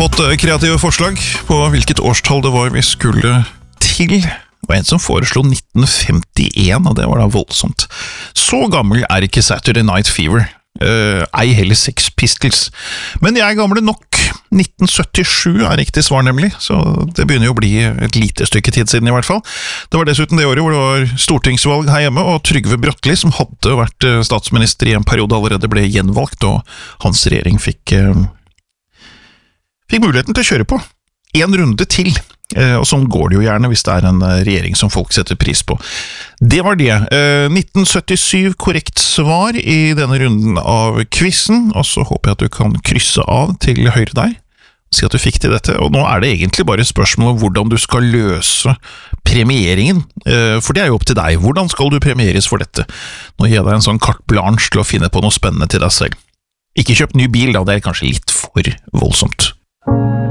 fått kreative forslag på hvilket årstall det var vi skulle til. Det var en som foreslo 1951, og det var da voldsomt. Så gammel er ikke Saturday Night Fever, ei heller Sex Pistols. Men jeg er gamle nok. 1977 er riktig svar nemlig, så det begynner jo å bli et lite stykke tid siden i hvert fall. Det var dessuten det året hvor det var stortingsvalg her hjemme, og Trygve Bratteli, som hadde vært statsminister i en periode, allerede ble gjenvalgt, og hans regjering fikk muligheten til å kjøre på. En runde til, og sånn går det jo gjerne hvis det er en regjering som folk setter pris på. Det var det. 1977 korrekt svar i denne runden av quizen, og så håper jeg at du kan krysse av til høyre der, si at du fikk til dette, og nå er det egentlig bare et spørsmål om hvordan du skal løse premieringen, for det er jo opp til deg. Hvordan skal du premieres for dette? Nå gir jeg deg en sånn carte blanche til å finne på noe spennende til deg selv. Ikke kjøp ny bil da, det er kanskje litt for voldsomt.